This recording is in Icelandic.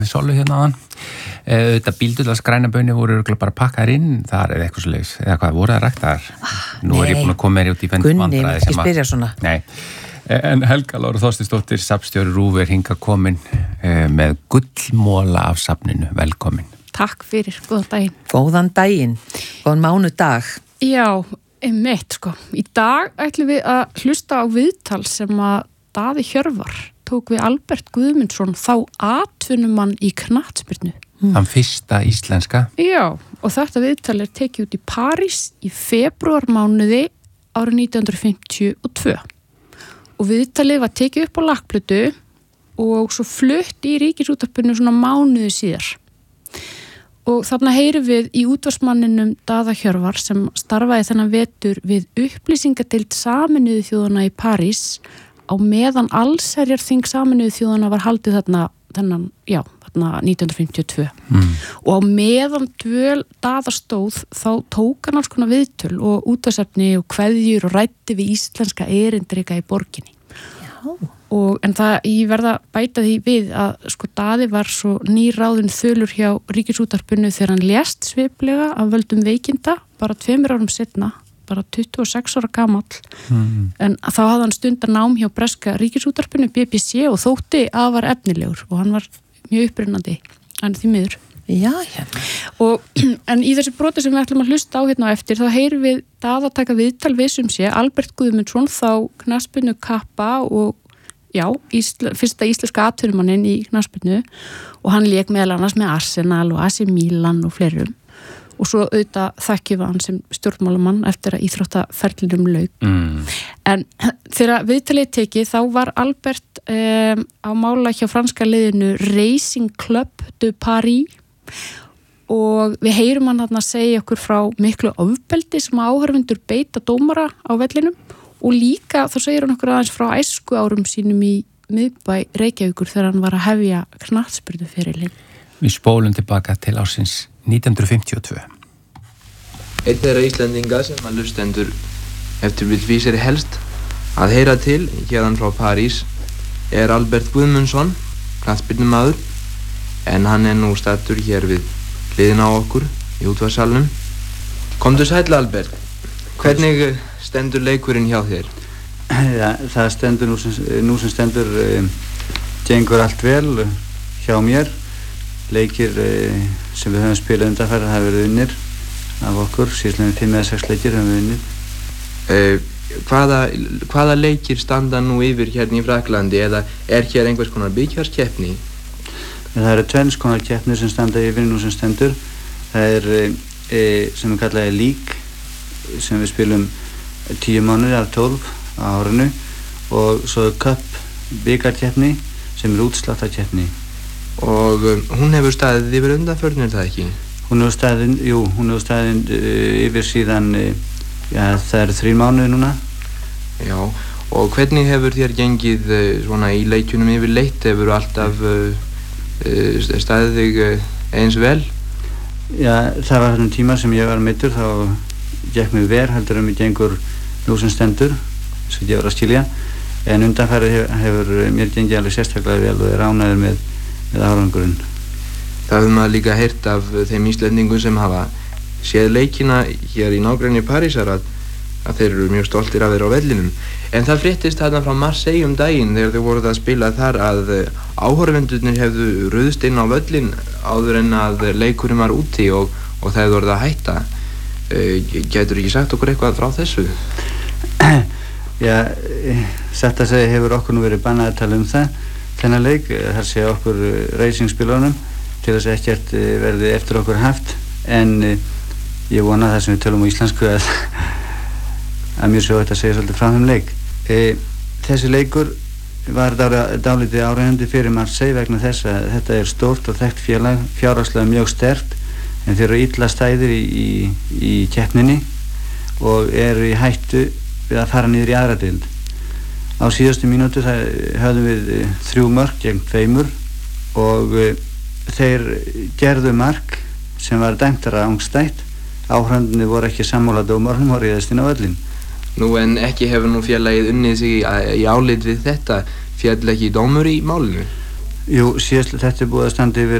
Solu hérna áðan. Þetta bíldulast grænabönni voru örugglega bara pakkaðar inn þar eða eitthvað svoleiðis, eða hvað voru það ræktaðar? Nú er ég búin að koma mér út í vandræði Gunni, ekki spyrja svona. Nei, en Helga Lára Þorsteinsdóttir, safnstjóri RÚV er hingað komin með gullmola af safninu, velkomin. Takk fyrir, góðan daginn. Góðan daginn, góðan mánudag. Já, einmitt sko. Í dag ætlum við að hlusta á viðtal sem að Daði Hjörvar tók við Albert Guðmundsson, þá atvinnumann í knattspyrnu. Þann fyrsta íslenska. Já, og þetta viðtal er tekið út í París í febrúarmánuði árið 1952. Og viðtalið var tekið upp á lakplötu og svo flutt í Ríkisútvarpinu svona mánuði síðar. Og þarna heyrum við í útvarpsmanninum Daða Hjörvar sem starfaði þennan vetur við upplýsingadeild Sameinuðu þjóðanna í París á meðan allsherjarþing Sameinuðu þjóðanna var haldið þarna 1952. Og á meðan dvöl Daða stóð þá tók hann alls konar viðtöl og útvarpsefni og kveðjur og ræddi við íslenska erindreka í borginni. Já. En ég verða að bæta því við að sko Daði var svo nýráðinn þulur hjá Ríkisútvarpinu þegar hann lést sviplega af völdum veikinda bara 2 árum seinna, bara 26 ára gamall. En þá hafði hann stundar nám hjá breska Ríkisútvarpinu BBC og þótti afar efnilegur og hann var mjög upprennandi, hann því miður. Já, hérna. En í þessu broti sem við ætlum að hlusta á hérna á eftir, þá heyrum við Daða taka viðtal við sem sé Albert Guðmundsson, þá knattspyrnu kappa og fyrsta íslenska atvinnumannin í knattspyrnu og hann lék meðal annars með Arsenal og AC Milan og fleirum. Og svo auðvitað þekkjum við hann sem stjórnmálamann eftir að íþróttaferlinum lauk. En þegar viðtalið tekið þá var Albert á mála hjá franska liðinu Racing Club de Paris og við heyrum hann þarna að segja okkur frá miklu ofbeldi sem áhorfendur beita dómara á vellinum og líka þá segir hann okkur aðeins frá æsku árum sínum í miðbæ Reykjavíkur þegar hann var að hefja knattspyrnuferilinn. Við spólum tilbaka til ársins 1952. Einn þeirra Íslendinga sem að hlustendur eftir vill vísir helst að heyra til hérðan frá París er Albert Guðmundsson, knattspyrnumaður, en hann er nú staddur hér við hliðina á okkur í útvarpssalnum. Komdu sæll Albert, hvernig stendur leikurinn hjá þér? Ja, það stendur nú sem stendur gengur allt vel hjá mér. Leikir sem við höfum spilað undanfarið hafa verið unnir af okkur, síðan 5 eða 6 leikir höfum við unnið. Hvaða leikir standa nú yfir hérna í Fraklandi eða er hér einhvers konar bikarkeppni? Það eru 2 konar keppnir sem standa yfir nú sem stendur. Það er sem við kallaði League sem við spilum 10 mánuði af 12 á árinu og svo Cup bikarkeppni sem er útsláttarkeppni. Og hún hefur staðið yfir undanförnum, er það ekki? Hún hefur staðið yfir síðan, það eru 3 mánuði núna. Já, og hvernig hefur þér gengið svona í leikjunum yfirleitt? Hefur alltaf staðið þig eins vel? Já, það var þessum tíma sem ég var meiddur, þá gekk mér verr heldur mér gengur nú sem stendur, sem ég var að skilja. En undanfarið hefur mér gengið alveg sérstaklega vel og er ánægður með árangurinn. Það hefur maður líka heyrt af þeim Íslendingum sem hafa séð leikina hér í nágrenni Parísar að þeir eru mjög stoltir af þeir á vellinum. En það fréttist þarna frá Marseille daginn þegar þau voruð að spila þar að áhorfendurnir hefðu ruðst inn á völlin áður en að leikurinn var úti og það hefðu orðið að hætta. Gætur ekki sagt okkur eitthvað frá þessu? Já, satt að segja hefur okkur nú verið bannað að tala það. Þennan leik, þar sé okkur racingspilunum til þess að ekkert verði eftir okkur haft en ég vona það sem við tölum á íslensku að mér sé þetta að segja svolítið frá þeim leik. Þessi leikur var dálítið áreiðandi fyrir Marseille vegna þess að þetta er stórt og þekkt félag, fjárhagslega mjög sterkt en þeir eru illa stæðir í keppninni og eru í hættu við að fara niður í aðra deild. Á síðustu mínútu höfðum við 3 mörk gegn 2 og þeir gerðu mark sem var dæmt rangstætt. Áhorfendurnir voru ekki sammála dómaranum og réðust inn á völlinn. Nú en ekki hefur nú félagið unnið sig í álit við þetta, féll ekki dómur í málinu? Jú, þetta er búið að standa yfir